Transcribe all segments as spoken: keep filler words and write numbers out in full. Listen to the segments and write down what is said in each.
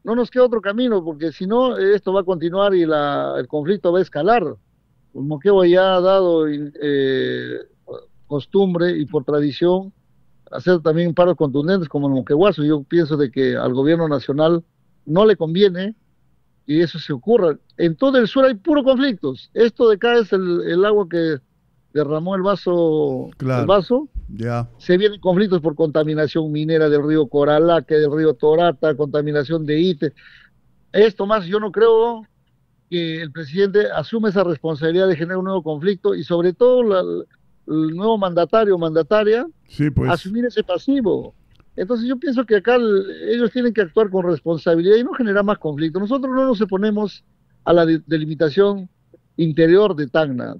no nos queda otro camino, porque si no, esto va a continuar y la, el conflicto va a escalar. Moquegua ya ha dado eh, costumbre y por tradición hacer también paros contundentes como el moqueguazo. Yo pienso de que al gobierno nacional no le conviene que eso se ocurra. En todo el sur hay puros conflictos. Esto de acá es el, el agua que derramó el vaso, claro. el vaso. Yeah. Se vienen conflictos por contaminación minera del río Coralaque, del río Torata, contaminación de Ite. Esto más, yo no creo que el presidente asume esa responsabilidad de generar un nuevo conflicto y sobre todo la, el nuevo mandatario o mandataria sí, pues. asumir ese pasivo. Entonces yo pienso que acá el, ellos tienen que actuar con responsabilidad y no generar más conflicto. Nosotros no nos oponemos a la de, delimitación interior de Tacna,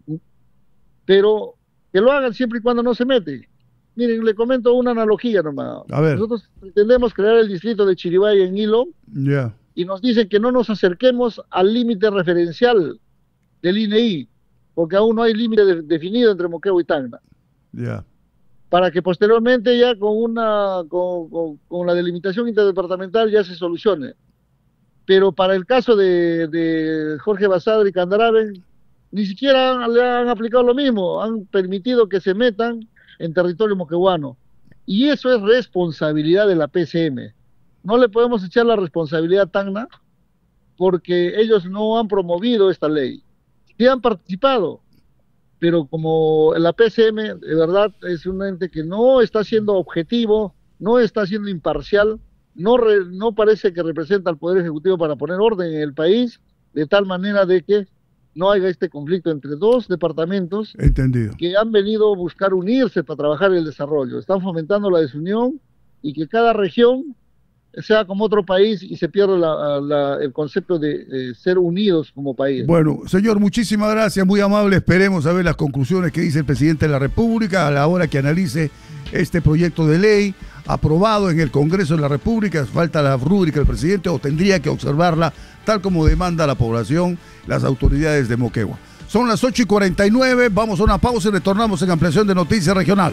pero que lo hagan siempre y cuando no se mete. Miren, le comento una analogía nomás. A ver. Nosotros pretendemos crear el distrito de Chiribay en Hilo yeah. y nos dicen que no nos acerquemos al límite referencial del I N E I, porque aún no hay límite de, definido entre Moquegua y Tacna. Yeah. Para que posteriormente ya con una con, con, con la delimitación interdepartamental ya se solucione. Pero para el caso de, de Jorge Basadre y Candarave, ni siquiera le han aplicado lo mismo, han permitido que se metan en territorio moqueguano. Y eso es responsabilidad de la P C M. No le podemos echar la responsabilidad a Tacna porque ellos no han promovido esta ley. Sí han participado, pero como la P C M de verdad es un ente que no está siendo objetivo, no está siendo imparcial, no, re, no parece que representa al Poder Ejecutivo para poner orden en el país, de tal manera de que no haya este conflicto entre dos departamentos Entendido. que han venido a buscar unirse para trabajar el desarrollo. Están fomentando la desunión y que cada región sea como otro país y se pierda la, la, el concepto de, de ser unidos como país. Bueno, señor, muchísimas gracias, muy amable. Esperemos a ver las conclusiones que dice el presidente de la República a la hora que analice este proyecto de ley aprobado en el Congreso de la República. Falta la rúbrica del presidente o tendría que observarla tal como demanda la población, las autoridades de Moquegua. Son las ocho y cuarenta y nueve, vamos a una pausa y retornamos en ampliación de Noticias Regional.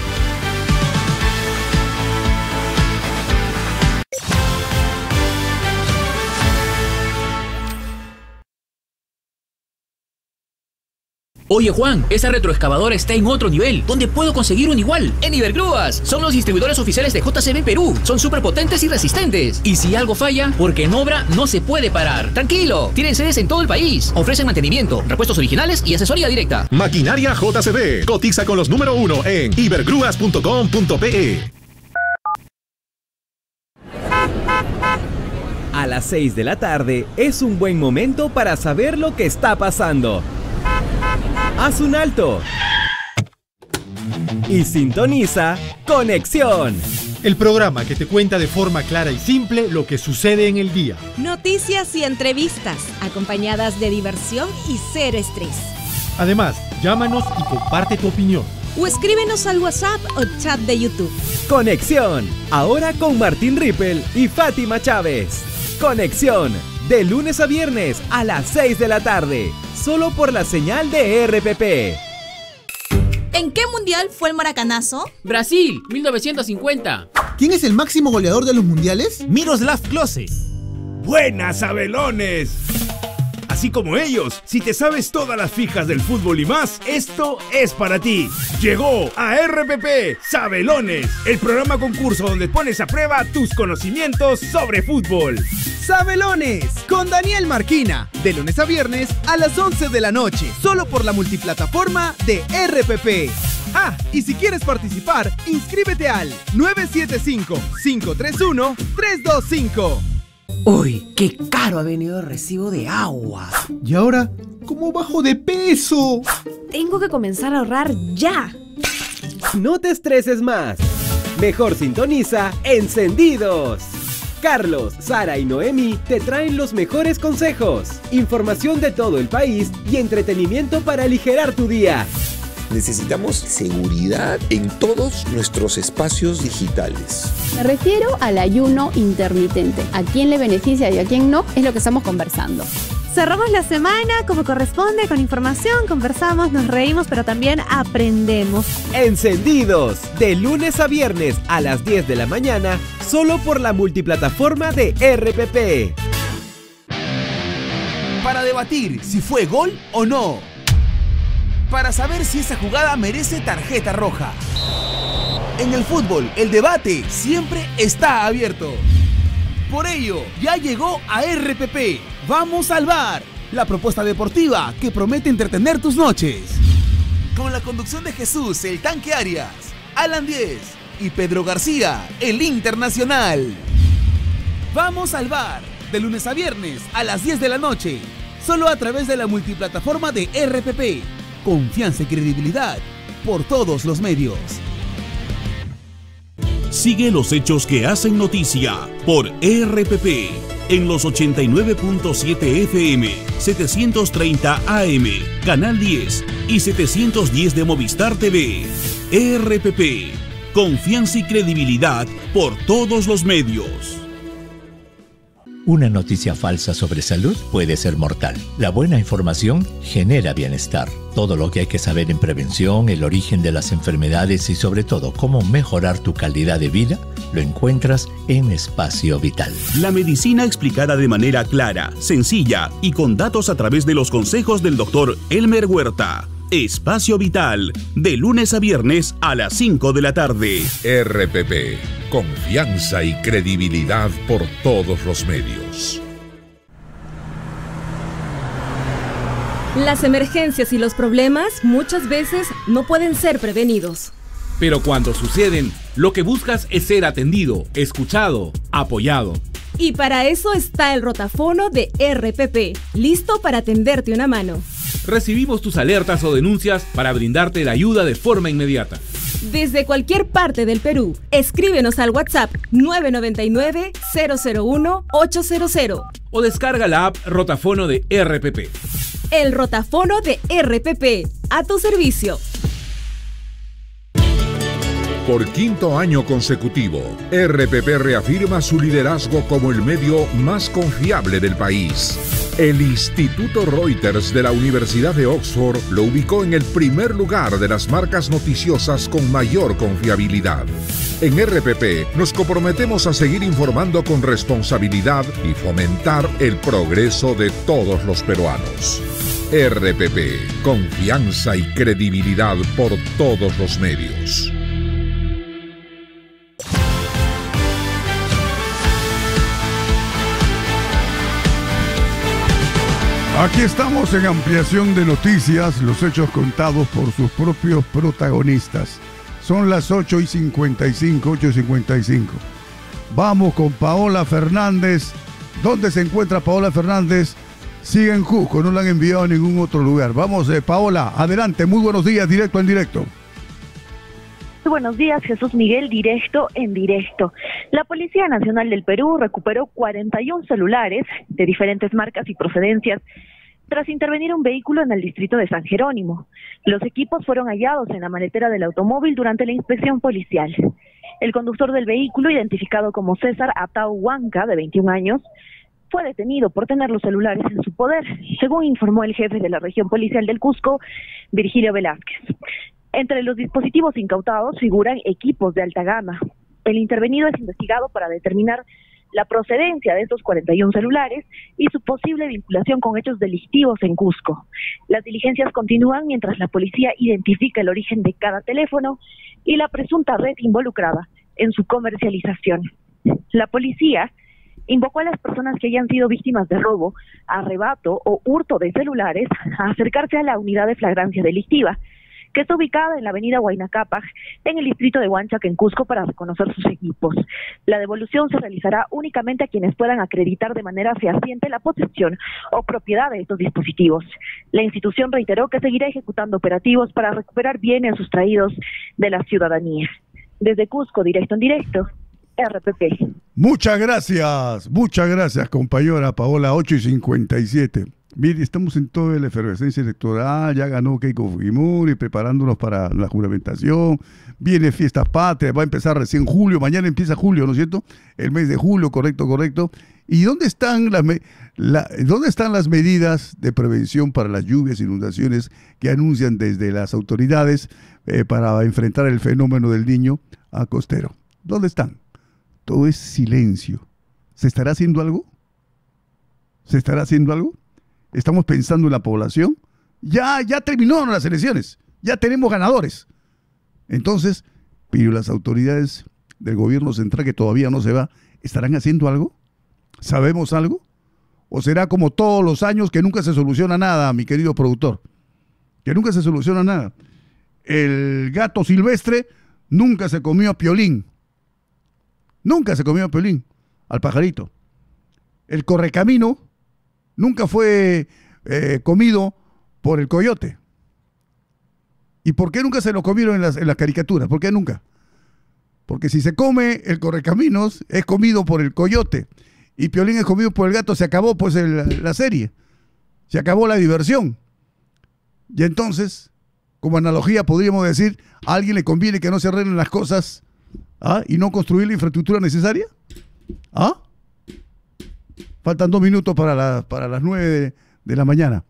Oye Juan, esa retroexcavadora está en otro nivel. ¿Dónde puedo conseguir un igual? En Ibergrúas. Son los distribuidores oficiales de J C B Perú. Son súper potentes y resistentes. Y si algo falla, porque en obra no se puede parar. Tranquilo, tienen sedes en todo el país. Ofrecen mantenimiento, repuestos originales y asesoría directa. Maquinaria J C B. Cotiza con los número uno en ibergrúas punto com punto pe. A las seis de la tarde es un buen momento para saber lo que está pasando. Haz un alto y sintoniza Conexión, el programa que te cuenta de forma clara y simple lo que sucede en el día. Noticias y entrevistas, acompañadas de diversión y cero estrés. Además, llámanos y comparte tu opinión. O escríbenos al WhatsApp o chat de YouTube. Conexión, ahora con Martín Rippel y Fátima Chávez. Conexión, de lunes a viernes a las seis de la tarde. Solo por la señal de R P P. ¿En qué mundial fue el maracanazo? Brasil, mil novecientos cincuenta. ¿Quién es el máximo goleador de los mundiales? Miroslav Klose. ¡Buenas, Abelones! Así como ellos, si te sabes todas las fijas del fútbol y más, esto es para ti. Llegó a R P P Sabelones, el programa concurso donde pones a prueba tus conocimientos sobre fútbol. Sabelones, con Daniel Marquina, de lunes a viernes a las once de la noche, solo por la multiplataforma de R P P. Ah, y si quieres participar, inscríbete al nueve siete cinco, cinco tres uno, tres dos cinco. Uy, qué caro ha venido el recibo de agua. ¿Y ahora cómo bajo de peso? Tengo que comenzar a ahorrar ya. No te estreses más. Mejor sintoniza Encendidos. Carlos, Sara y Noemi te traen los mejores consejos, información de todo el país y entretenimiento para aligerar tu día. Necesitamos seguridad en todos nuestros espacios digitales. Me refiero al ayuno intermitente. ¿A quién le beneficia y a quién no? Es lo que estamos conversando. Cerramos la semana como corresponde, con información, conversamos, nos reímos, pero también aprendemos. Encendidos, de lunes a viernes a las diez de la mañana, solo por la multiplataforma de R P P. Para debatir si fue gol o no. Para saber si esa jugada merece tarjeta roja. En el fútbol, el debate siempre está abierto. Por ello, ya llegó a R P P. ¡Vamos al bar! La propuesta deportiva que promete entretener tus noches. Con la conducción de Jesús, el Tanque Arias, Alan Diez y Pedro García, el Internacional. ¡Vamos al bar! De lunes a viernes a las diez de la noche. Solo a través de la multiplataforma de R P P. Confianza y credibilidad por todos los medios. Sigue los hechos que hacen noticia por R P P en los ochenta y nueve punto siete F M, setecientos treinta A M, Canal diez y setecientos diez de Movistar T V. R P P, confianza y credibilidad por todos los medios. Una noticia falsa sobre salud puede ser mortal. La buena información genera bienestar. Todo lo que hay que saber en prevención, el origen de las enfermedades y sobre todo cómo mejorar tu calidad de vida, lo encuentras en Espacio Vital. La medicina explicada de manera clara, sencilla y con datos a través de los consejos del doctor Elmer Huerta. Espacio Vital, de lunes a viernes a las cinco de la tarde. R P P, confianza y credibilidad por todos los medios. Las emergencias y los problemas muchas veces no pueden ser prevenidos. Pero cuando suceden, lo que buscas es ser atendido, escuchado, apoyado. Y para eso está el rotafono de R P P, listo para tenderte una mano. Recibimos tus alertas o denuncias para brindarte la ayuda de forma inmediata. Desde cualquier parte del Perú, escríbenos al WhatsApp nueve nueve nueve, cero cero uno, ocho cero cero. O descarga la app Rotafono de R P P. El rotafono de R P P, a tu servicio. Por quinto año consecutivo, R P P reafirma su liderazgo como el medio más confiable del país. El Instituto Reuters de la Universidad de Oxford lo ubicó en el primer lugar de las marcas noticiosas con mayor confiabilidad. En R P P nos comprometemos a seguir informando con responsabilidad y fomentar el progreso de todos los peruanos. R P P, confianza y credibilidad por todos los medios. Aquí estamos en ampliación de noticias, los hechos contados por sus propios protagonistas. Son las ocho y cincuenta y cinco, ocho y cincuenta y cinco. Vamos con Paola Fernández. ¿Dónde se encuentra Paola Fernández? Sigue en Cusco, no la han enviado a ningún otro lugar. Vamos, eh, Paola, adelante, muy buenos días, directo en directo. Muy buenos días, Jesús Miguel, directo en directo. La Policía Nacional del Perú recuperó cuarenta y un celulares de diferentes marcas y procedencias tras intervenir un vehículo en el distrito de San Jerónimo. Los equipos fueron hallados en la maletera del automóvil durante la inspección policial. El conductor del vehículo, identificado como César Atau Huanca, de veintiún años, fue detenido por tener los celulares en su poder, según informó el jefe de la región policial del Cusco, Virgilio Velázquez. Entre los dispositivos incautados figuran equipos de alta gama. El intervenido es investigado para determinar la procedencia de estos cuarenta y un celulares y su posible vinculación con hechos delictivos en Cusco. Las diligencias continúan mientras la policía identifica el origen de cada teléfono y la presunta red involucrada en su comercialización. La policía invocó a las personas que hayan sido víctimas de robo, arrebato o hurto de celulares a acercarse a la unidad de flagrancia delictiva, que está ubicada en la avenida Huayna Cápac, en el distrito de Huanchac, en Cusco, para reconocer sus equipos. La devolución se realizará únicamente a quienes puedan acreditar de manera fehaciente la posesión o propiedad de estos dispositivos. La institución reiteró que seguirá ejecutando operativos para recuperar bienes sustraídos de la ciudadanía. Desde Cusco, directo en directo, R P P. Muchas gracias, muchas gracias, compañera Paola, ocho y cincuenta y siete. Mire, estamos en toda la efervescencia electoral, ya ganó Keiko Fujimori, preparándonos para la juramentación, viene fiestas patrias, va a empezar recién julio, mañana empieza julio, ¿no es cierto? El mes de julio, correcto, correcto, ¿Y dónde están las, la, dónde están las medidas de prevención para las lluvias e inundaciones que anuncian desde las autoridades eh, para enfrentar el fenómeno del Niño a costero? ¿Dónde están? Todo es silencio. ¿Se estará haciendo algo? ¿Se estará haciendo algo? ¿Estamos pensando en la población? Ya, ya terminaron las elecciones. Ya tenemos ganadores. Entonces, pero las autoridades del gobierno central que todavía no se va, ¿estarán haciendo algo? ¿Sabemos algo? ¿O será como todos los años que nunca se soluciona nada, mi querido productor? Que nunca se soluciona nada. El gato silvestre nunca se comió a Piolín. Nunca se comió a Piolín, al pajarito. El correcamino nunca fue eh, comido por el coyote. ¿Y por qué nunca se lo comieron en las, en las caricaturas? ¿Por qué nunca? Porque si se come el correcaminos, es comido por el coyote. Y Piolín es comido por el gato, se acabó pues el, la serie. Se acabó la diversión. Y entonces, como analogía podríamos decir, a alguien le conviene que no se arreglen las cosas, ¿ah? Y no construir la infraestructura necesaria. ¿Ah? Faltan dos minutos para, la, para las nueve de, de la mañana.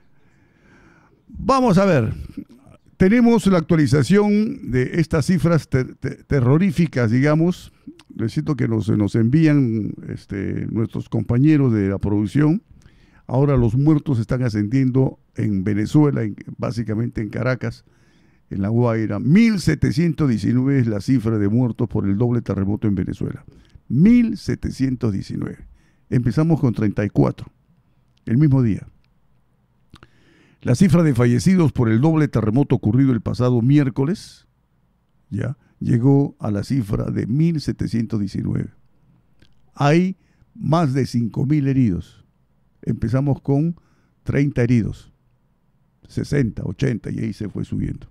Vamos a ver. Tenemos la actualización de estas cifras ter ter terroríficas, digamos. Necesito que nos, nos envían este, nuestros compañeros de la producción. Ahora los muertos están ascendiendo en Venezuela, en, básicamente en Caracas, en La Guaira. mil setecientos diecinueve es la cifra de muertos por el doble terremoto en Venezuela. mil setecientos diecinueve. Empezamos con treinta y cuatro, el mismo día. La cifra de fallecidos por el doble terremoto ocurrido el pasado miércoles, ya, llegó a la cifra de mil setecientos diecinueve. Hay más de cinco mil heridos. Empezamos con treinta heridos, sesenta, ochenta, y ahí se fue subiendo.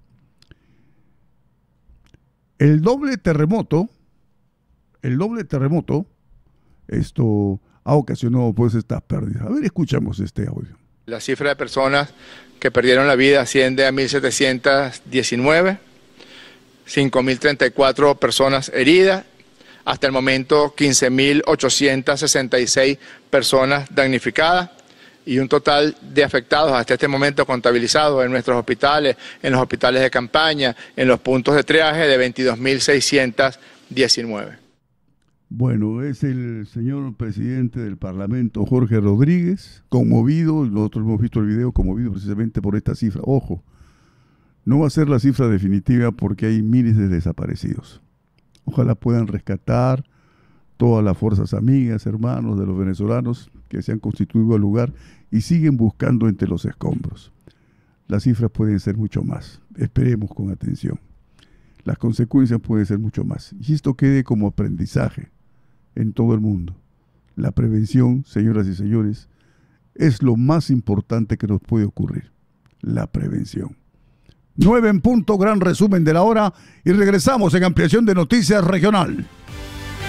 El doble terremoto, el doble terremoto, esto ha ocasionado pues estas pérdidas. A ver, escuchamos este audio. La cifra de personas que perdieron la vida asciende a mil setecientos diecinueve, cinco mil treinta y cuatro personas heridas, hasta el momento quince mil ochocientos sesenta y seis personas damnificadas y un total de afectados hasta este momento contabilizados en nuestros hospitales, en los hospitales de campaña, en los puntos de triaje de veintidós mil seiscientos diecinueve. Bueno, es el señor presidente del Parlamento, Jorge Rodríguez, conmovido, nosotros hemos visto el video, conmovido precisamente por esta cifra. Ojo, no va a ser la cifra definitiva porque hay miles de desaparecidos. Ojalá puedan rescatar todas las fuerzas amigas, hermanos de los venezolanos que se han constituido al lugar y siguen buscando entre los escombros. Las cifras pueden ser mucho más, esperemos con atención. Las consecuencias pueden ser mucho más. Y esto quede como aprendizaje en todo el mundo. La prevención, señoras y señores, es lo más importante que nos puede ocurrir. La prevención. Nueve en punto, gran resumen de la hora y regresamos en ampliación de Noticias Regional.